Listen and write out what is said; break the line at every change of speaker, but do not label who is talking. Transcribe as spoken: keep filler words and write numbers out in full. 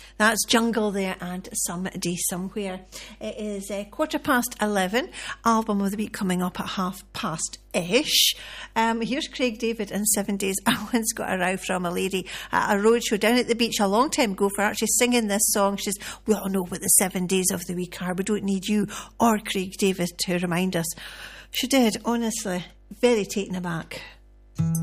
That's Jungle there and Someday Somewhere. It is uh, quarter past eleven. Album of the week coming up at half past ish. Um, here's Craig David and Seven Days. I once got a row from a lady at a roadshow down at the beach a long time ago for actually singing this song. She says, we all know what the seven days of the week are. We don't need you or Craig David to remind us. She did, honestly. Very taken aback.